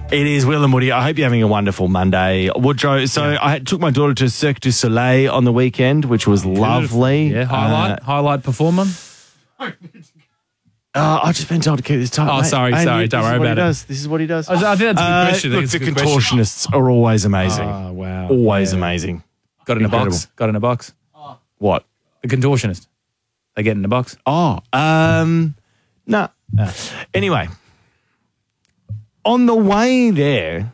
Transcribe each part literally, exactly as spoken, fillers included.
It is Will and Woody. I hope you're having a wonderful Monday. Woodrow, so yeah. I took my daughter to Cirque du Soleil on the weekend, which was lovely. Yeah, highlight, uh, highlight performer. Uh, I've just been told to keep this tight. Oh, mate. sorry, and sorry. You, Don't worry about it. Does. This is what he does. I think that's a good uh, question. Look, it's the a good contortionists question. are always amazing. Oh, wow. Always yeah. amazing. Got in Incredible. a box. Got in a box. Oh. What? The contortionist. They get in a box. Oh, um, no. Nah. Anyway, on the way there,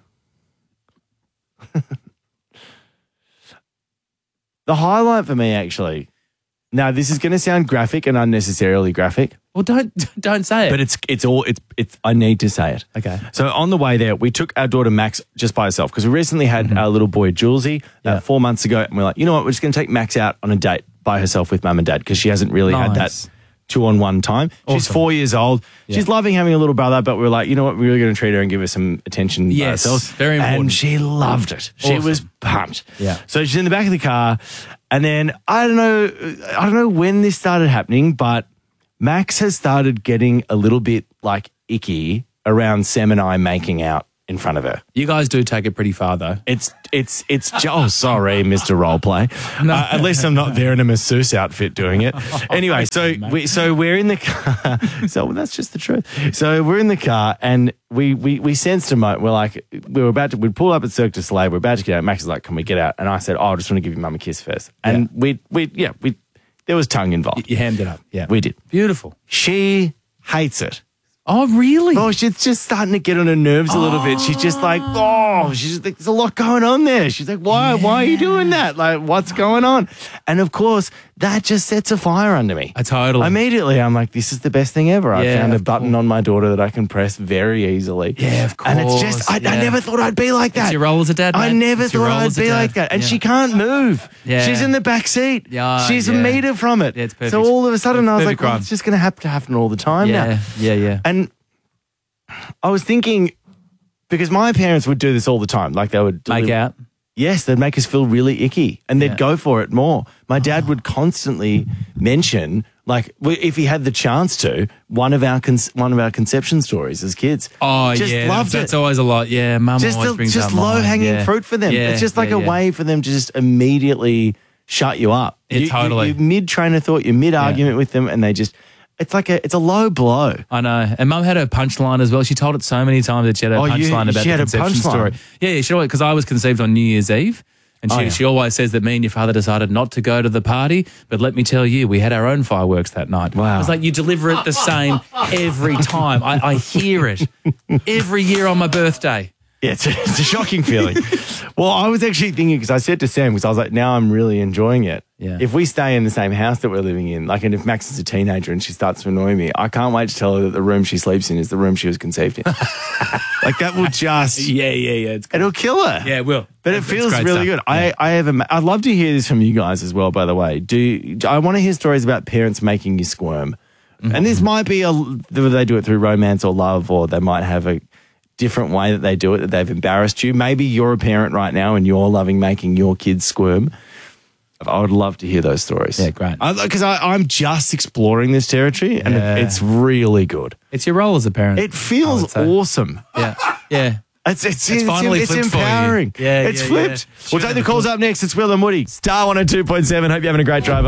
the highlight for me, actually. Now, this is going to sound graphic and unnecessarily graphic. Well, don't don't say it. But it's it's all it's it's. I need to say it. Okay. So on the way there, we took our daughter Max just by herself because we recently had mm-hmm. our little boy Julesy uh, yeah. four months ago, and we're like, you know what, we're just going to take Max out on a date by herself with mum and dad because she hasn't really nice. had that two on one time. Awesome. She's four years old. Yeah. She's loving having a little brother, but we're like, you know what, we're really going to treat her and give her some attention yes, by ourselves. Very important. And she loved it. She awesome. was pumped. Yeah. So she's in the back of the car, and then I don't know, I don't know when this started happening, but Max has started getting a little bit like icky around Sam and I making out in front of her. You guys do take it pretty far, though. It's it's it's. Oh, sorry, Mister Roleplay. No. Uh, at least I'm not there in a masseuse outfit doing it. Anyway, so we so we're in the car. So well, that's just the truth. So we're in the car, and we we we sensed a moment. We're like, we were about to. We'd pull up at Cirque du Soleil. We're about to get out. Max is like, "Can we get out?" And I said, "Oh, I just want to give your mum a kiss first." And yeah. we we yeah we there was tongue involved. You hammed it up. Yeah, we did. Beautiful. She hates it. Oh, really? Oh, she's just starting to get on her nerves a little oh. bit. She's just like, oh, she's just like, there's a lot going on there. She's like, why? Yeah. Why are you doing that? Like, what's going on? And of course, that just sets a fire under me. I totally. Immediately, I'm like, this is the best thing ever. Yeah, I found a button course. on my daughter that I can press very easily. Yeah, of course. And it's just, I, yeah. I never thought I'd be like that. It's your role as a dad, mate. I never it's thought I'd be like that. And yeah. she can't move. Yeah. She's in the back seat. Yeah, She's yeah. a meter from it. Yeah, it's perfect. So all of a sudden, it's I was like, well, well, it's just going to have to happen all the time yeah. now. Yeah, yeah. And I was thinking, because my parents would do this all the time. Like they would make deliver, out. Yes, they'd make us feel really icky, and they'd yeah. go for it more. My dad would constantly mention, like, if he had the chance to, one of our con- one of our conception stories as kids. Oh just yeah, loved that's it. always a lot. Yeah, mum just always a, brings just up low hanging yeah. fruit for them. Yeah, it's just like yeah, a yeah. way for them to just immediately shut you up. Yeah, you, totally. You, you're mid train of thought, you're mid argument yeah. with them, and they just. It's like a, it's a low blow. I know. And mum had her punchline as well. She told it so many times that she had a oh, punchline you, about she the had conception a punchline. story. Yeah, yeah, she always, because I was conceived on New Year's Eve. And she, oh, yeah. she always says that me and your father decided not to go to the party. But let me tell you, we had our own fireworks that night. Wow. I was like, you deliver it the same every time. I, I hear it every year on my birthday. Yeah, it's a, it's a shocking feeling. Well, I was actually thinking, because I said to Sam, because I was like, now I'm really enjoying it. Yeah. If we stay in the same house that we're living in, like, and if Max is a teenager and she starts to annoy me, I can't wait to tell her that the room she sleeps in is the room she was conceived in. Like, that will just... Yeah, yeah, yeah. It's it'll kill her. Yeah, it will. But That's, it feels really stuff. good. Yeah. I, I have a, I'd love to hear this from you guys as well, by the way. Do I want to hear stories about parents making you squirm? Mm-hmm. And this might be, a, whether they do it through romance or love, or they might have a different way that they do it, that they've embarrassed you. Maybe you're a parent right now and you're loving making your kids squirm. I would love to hear those stories. Yeah, great. Because I, I, I'm just exploring this territory, and yeah. it, it's really good. It's your role as a parent. It feels awesome. Yeah, yeah. It's, it's, it's, it's, finally it's flipped empowering. For you. Yeah, it's yeah, flipped. Yeah. We'll take the calls up next. It's Will and Woody. Star one oh two point seven. Hope you're having a great drive.